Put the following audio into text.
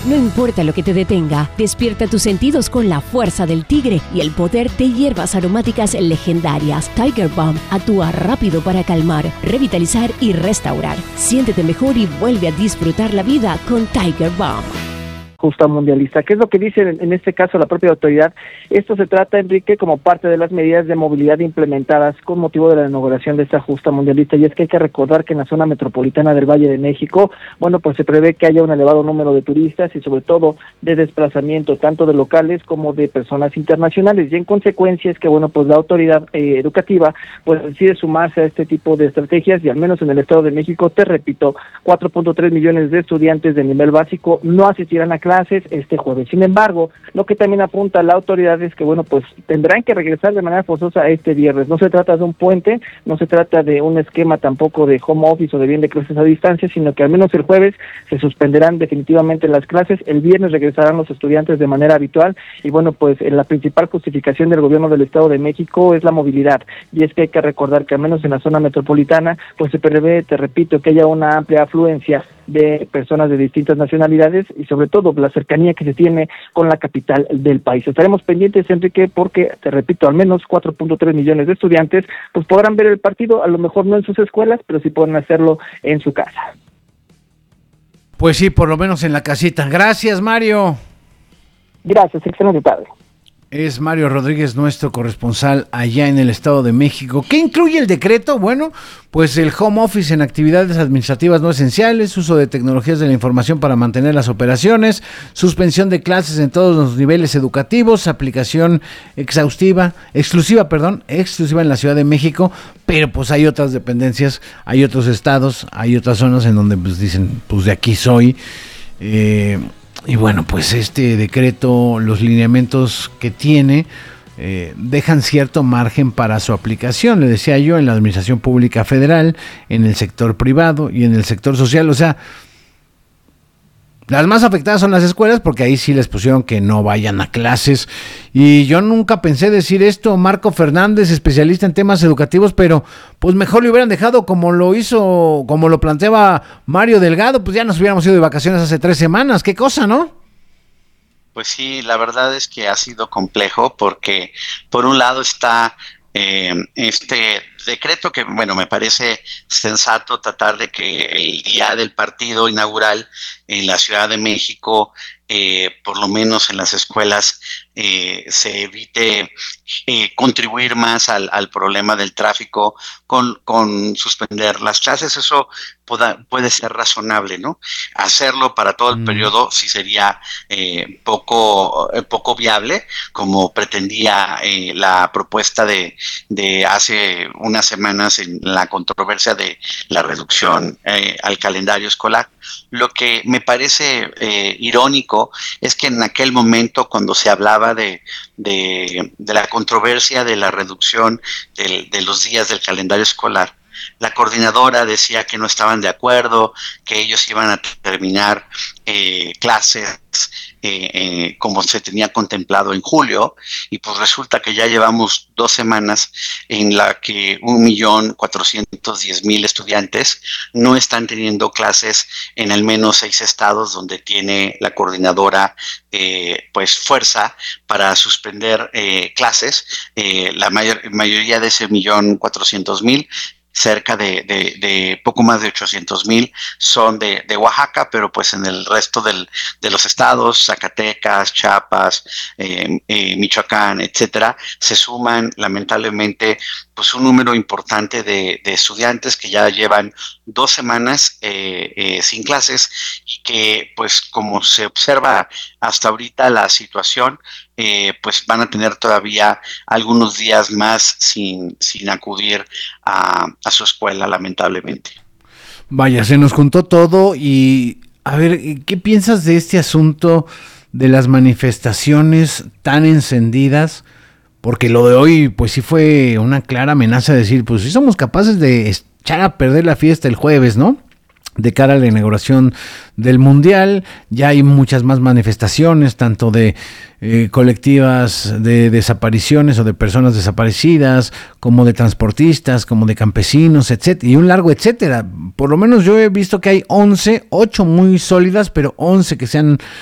No importa lo que te detenga, despierta tus sentidos con la fuerza del tigre y el poder de hierbas aromáticas legendarias. Tiger Balm actúa rápido para calmar, revitalizar y restaurar. Siéntete mejor y vuelve a disfrutar la vida con Tiger Balm. Justa mundialista. ¿Qué es lo que dice en este caso la propia autoridad? Esto se trata, Enrique, como parte de las medidas de movilidad implementadas con motivo de la inauguración de esta justa mundialista, y es que hay que recordar que en la zona metropolitana del Valle de México, pues se prevé que haya un elevado número de turistas y sobre todo de desplazamiento tanto de locales como de personas internacionales, y en consecuencia es que la autoridad educativa decide sumarse a este tipo de estrategias, y al menos en el Estado de México, te repito, 4.3 millones de estudiantes de nivel básico no asistirán a clases este jueves. Sin embargo, lo que también apunta la autoridad es que tendrán que regresar de manera forzosa este viernes. No se trata de un puente, no se trata de un esquema tampoco de home office o de bien de clases a distancia, sino que al menos el jueves se suspenderán definitivamente las clases, el viernes regresarán los estudiantes de manera habitual, y la principal justificación del gobierno del Estado de México es la movilidad, y es que hay que recordar que al menos en la zona metropolitana se prevé, te repito, que haya una amplia afluencia de personas de distintas nacionalidades y sobre todo la cercanía que se tiene con la capital del país. Estaremos pendientes, Enrique, porque, te repito, al menos 4.3 millones de estudiantes podrán ver el partido, a lo mejor no en sus escuelas, pero sí pueden hacerlo en su casa. Pues sí, por lo menos en la casita. Gracias, Mario. Gracias, excelente tarde. Es Mario Rodríguez, nuestro corresponsal allá en el Estado de México. ¿Qué incluye el decreto? Bueno, pues el home office en actividades administrativas no esenciales, uso de tecnologías de la información para mantener las operaciones, suspensión de clases en todos los niveles educativos, aplicación exclusiva en la Ciudad de México, pero hay otras dependencias, hay otros estados, hay otras zonas en donde dicen, de aquí soy. Y este decreto, los lineamientos que tiene, dejan cierto margen para su aplicación, le decía yo, en la administración pública federal, en el sector privado y en el sector social. O sea, las más afectadas son las escuelas, porque ahí sí les pusieron que no vayan a clases. Y yo nunca pensé decir esto, Marco Fernández, especialista en temas educativos, pero mejor le hubieran dejado como lo planteaba Mario Delgado, ya nos hubiéramos ido de vacaciones hace 3 semanas. Qué cosa, ¿no? Pues sí, la verdad es que ha sido complejo, porque por un lado está este decreto que, me parece sensato tratar de que el día del partido inaugural en la Ciudad de México, por lo menos en las escuelas, se evite contribuir más al problema del tráfico con suspender las clases. Eso puede ser razonable, ¿no? Hacerlo para todo el periodo sí sería poco viable, como pretendía la propuesta de hace unas semanas en la controversia de la reducción al calendario escolar. Lo que me parece irónico es que en aquel momento, cuando se hablaba de la controversia de la reducción de los días del calendario escolar, la coordinadora decía que no estaban de acuerdo, que ellos iban a terminar clases como se tenía contemplado en julio, y resulta que ya llevamos 2 semanas en la que 1.410.000 estudiantes no están teniendo clases en al menos 6 estados donde tiene la coordinadora fuerza para suspender clases. La mayoría de ese 1.400.000, cerca de poco más de 800,000 son de Oaxaca, pero en el resto de los estados, Zacatecas, Chiapas, Michoacán, etcétera, se suman lamentablemente un número importante de estudiantes que ya llevan 2 semanas sin clases, y que como se observa hasta ahorita la situación, van a tener todavía algunos días más sin acudir a su escuela, lamentablemente. Vaya, se nos juntó todo. Y a ver, ¿qué piensas de este asunto de las manifestaciones tan encendidas? Porque lo de hoy sí fue una clara amenaza de decir, si somos capaces de echar a perder la fiesta el jueves, ¿no? De cara a la inauguración del Mundial. Ya hay muchas más manifestaciones, tanto de colectivas de desapariciones o de personas desaparecidas, como de transportistas, como de campesinos, etcétera, y un largo etcétera. Por lo menos yo he visto que hay 8 muy sólidas, pero 11 que se han